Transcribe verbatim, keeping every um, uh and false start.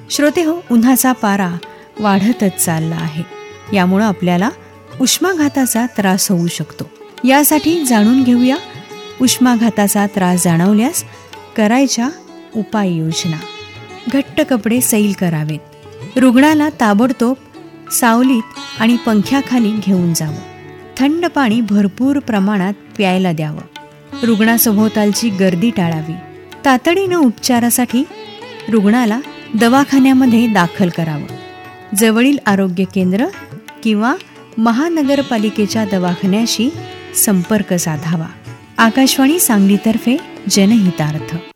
श्रोते हो, उन्हाचा पारा वाढतच चालला आहे. यामुळं आपल्याला उष्माघाताचा त्रास होऊ शकतो. यासाठी जाणून घेऊया उष्माघाताचा त्रास जाणवल्यास करायच्या उपाययोजना. घट्ट कपडे सैल करावेत. रुग्णाला ताबडतोब सावलीत आणि पंख्याखाली घेऊन जावं. थंड पाणी भरपूर प्रमाणात प्यायला द्यावं. रुग्णासभोवतालची गर्दी टाळावी. तातडीनं उपचारासाठी रुग्णाला दवाखान्यामध्ये दाखल करावं. जवळील आरोग्य केंद्र किंवा महानगरपालिकेच्या दवाखान्याशी संपर्क साधावा. आकाशवाणी सांगलीतर्फे जनहितार्थ.